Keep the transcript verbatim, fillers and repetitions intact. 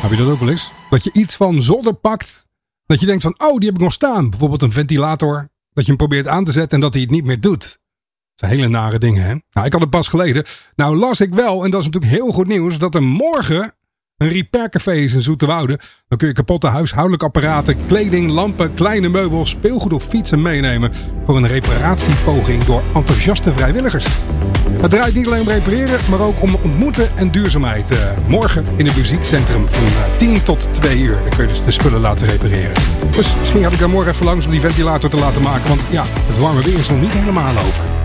Heb je dat ook wel eens? Dat je iets van zolder pakt. Dat je denkt van, oh, die heb ik nog staan. Bijvoorbeeld een ventilator. Dat je hem probeert aan te zetten en dat hij het niet meer doet. Dat zijn hele nare dingen, hè? Nou, ik had het pas geleden. Nou las ik wel, en dat is natuurlijk heel goed nieuws, dat er morgen een repaircafé is in Zoeterwoude. Dan kun je kapotte huishoudelijke apparaten, kleding, lampen, kleine meubels, speelgoed of fietsen meenemen voor een reparatiepoging door enthousiaste vrijwilligers. Het draait niet alleen om repareren, maar ook om ontmoeten en duurzaamheid. Uh, morgen in het muziekcentrum van uh, tien tot twee uur. Dan kun je dus de spullen laten repareren. Dus misschien had ik daar morgen even langs om die ventilator te laten maken. Want ja, het warme weer is nog niet helemaal over.